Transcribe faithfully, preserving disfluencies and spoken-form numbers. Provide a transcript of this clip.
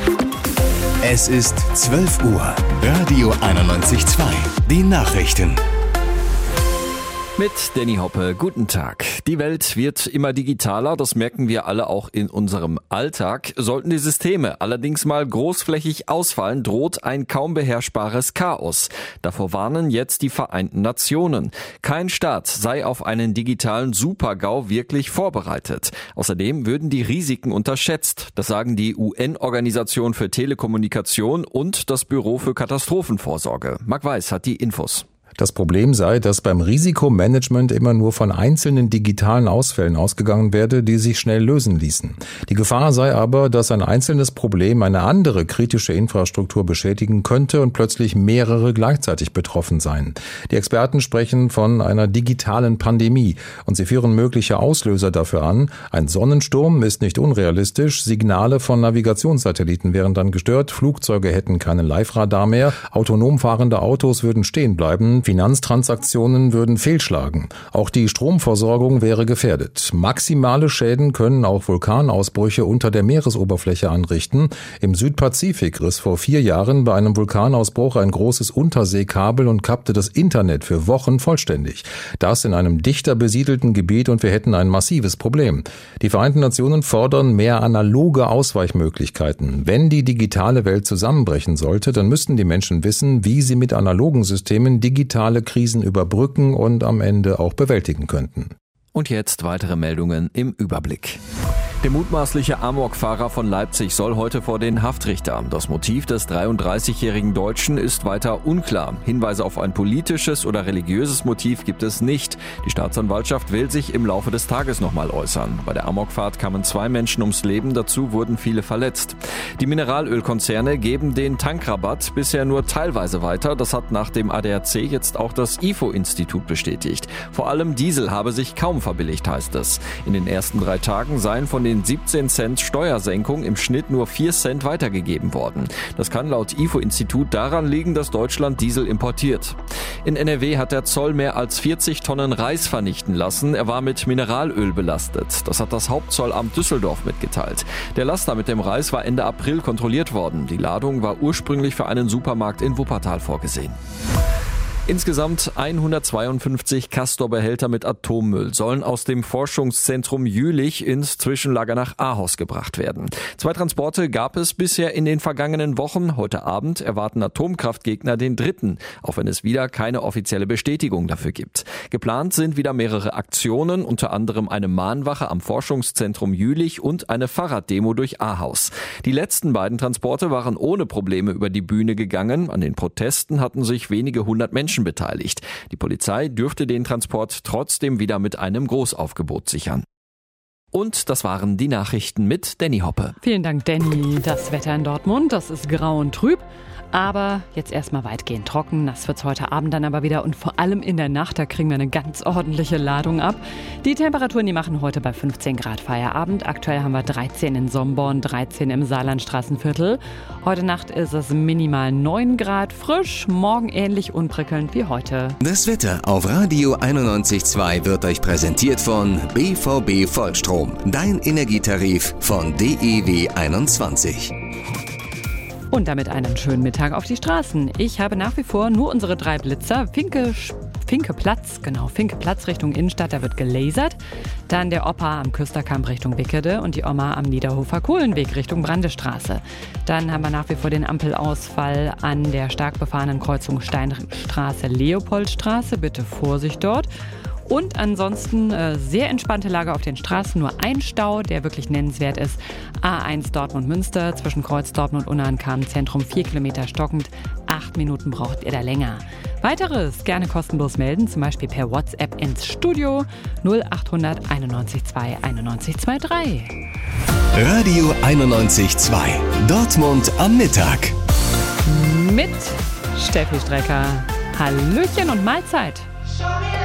Es ist zwölf Uhr. Radio einundneunzig Komma zwei. Die Nachrichten. Mit Danny Hoppe, guten Tag. Die Welt wird immer digitaler, das merken wir alle auch in unserem Alltag. Sollten die Systeme allerdings mal großflächig ausfallen, droht ein kaum beherrschbares Chaos. Davor warnen jetzt die Vereinten Nationen. Kein Staat sei auf einen digitalen Super-GAU wirklich vorbereitet. Außerdem würden die Risiken unterschätzt. Das sagen die U N-Organisation für Telekommunikation und das Büro für Katastrophenvorsorge. Marc Weiß hat die Infos. Das Problem sei, dass beim Risikomanagement immer nur von einzelnen digitalen Ausfällen ausgegangen werde, die sich schnell lösen ließen. Die Gefahr sei aber, dass ein einzelnes Problem eine andere kritische Infrastruktur beschädigen könnte und plötzlich mehrere gleichzeitig betroffen seien. Die Experten sprechen von einer digitalen Pandemie und sie führen mögliche Auslöser dafür an. Ein Sonnensturm ist nicht unrealistisch, Signale von Navigationssatelliten wären dann gestört, Flugzeuge hätten keinen Live-Radar mehr, autonom fahrende Autos würden stehen bleiben, Finanztransaktionen würden fehlschlagen. Auch die Stromversorgung wäre gefährdet. Maximale Schäden können auch Vulkanausbrüche unter der Meeresoberfläche anrichten. Im Südpazifik riss vor vier Jahren bei einem Vulkanausbruch ein großes Unterseekabel und kappte das Internet für Wochen vollständig. Das in einem dichter besiedelten Gebiet und wir hätten ein massives Problem. Die Vereinten Nationen fordern mehr analoge Ausweichmöglichkeiten. Wenn die digitale Welt zusammenbrechen sollte, dann müssten die Menschen wissen, wie sie mit analogen Systemen digital digitale Krisen überbrücken und am Ende auch bewältigen könnten. Und jetzt weitere Meldungen im Überblick. Der mutmaßliche Amokfahrer von Leipzig soll heute vor den Haftrichter. Das Motiv des dreiunddreißigjährigen Deutschen ist weiter unklar. Hinweise auf ein politisches oder religiöses Motiv gibt es nicht. Die Staatsanwaltschaft will sich im Laufe des Tages nochmal äußern. Bei der Amokfahrt kamen zwei Menschen ums Leben, dazu wurden viele verletzt. Die Mineralölkonzerne geben den Tankrabatt bisher nur teilweise weiter. Das hat nach dem A D A C jetzt auch das I F O-Institut bestätigt. Vor allem Diesel habe sich kaum verbilligt, heißt es. In den ersten drei Tagen seien von den siebzehn Cent Steuersenkung im Schnitt nur vier Cent weitergegeben worden. Das kann laut I F O-Institut daran liegen, dass Deutschland Diesel importiert. In N R W hat der Zoll mehr als vierzig Tonnen Reis vernichten lassen. Er war mit Mineralöl belastet. Das hat das Hauptzollamt Düsseldorf mitgeteilt. Der Laster mit dem Reis war Ende April kontrolliert worden. Die Ladung war ursprünglich für einen Supermarkt in Wuppertal vorgesehen. Insgesamt hundertzweiundfünfzig Castor-Behälter mit Atommüll sollen aus dem Forschungszentrum Jülich ins Zwischenlager nach Ahaus gebracht werden. Zwei Transporte gab es bisher in den vergangenen Wochen. Heute Abend erwarten Atomkraftgegner den dritten, auch wenn es wieder keine offizielle Bestätigung dafür gibt. Geplant sind wieder mehrere Aktionen, unter anderem eine Mahnwache am Forschungszentrum Jülich und eine Fahrraddemo durch Ahaus. Die letzten beiden Transporte waren ohne Probleme über die Bühne gegangen. An den Protesten hatten sich wenige hundert Menschen beteiligt. Die Polizei dürfte den Transport trotzdem wieder mit einem Großaufgebot sichern. Und das waren die Nachrichten mit Danny Hoppe. Vielen Dank, Danny. Das Wetter in Dortmund, das ist grau und trüb. Aber jetzt erstmal weitgehend trocken. Nass wird's heute Abend dann aber wieder und vor allem in der Nacht, da kriegen wir eine ganz ordentliche Ladung ab. Die Temperaturen, die machen heute bei fünfzehn Grad Feierabend. Aktuell haben wir dreizehn in Somborn, dreizehn im Saarlandstraßenviertel. Heute Nacht ist es minimal neun Grad, frisch, morgen ähnlich unprickelnd wie heute. Das Wetter auf Radio einundneunzig Komma zwei wird euch präsentiert von B V B Vollstrom. Dein Energietarif von D E W einundzwanzig. Und damit einen schönen Mittag auf die Straßen. Ich habe nach wie vor nur unsere drei Blitzer. Finke, Finke Platz, genau, Finke Platz Richtung Innenstadt, da wird gelasert. Dann der Opa am Küsterkamp Richtung Wickede und die Oma am Niederhofer Kohlenweg Richtung Brandestraße. Dann haben wir nach wie vor den Ampelausfall an der stark befahrenen Kreuzung Steinstraße-Leopoldstraße. Bitte Vorsicht dort. Und ansonsten äh, sehr entspannte Lage auf den Straßen. Nur ein Stau, der wirklich nennenswert ist. A eins Dortmund-Münster zwischen Kreuzdorf und Unna im Zentrum. Vier Kilometer stockend. Acht Minuten braucht ihr da länger. Weiteres gerne kostenlos melden, zum Beispiel per WhatsApp ins Studio null acht hundert einundneunzig zwei einundneunzig zweiunddreißig. Radio einundneunzig Komma zwei. Dortmund am Mittag. Mit Steffi Strecker. Hallöchen und Mahlzeit.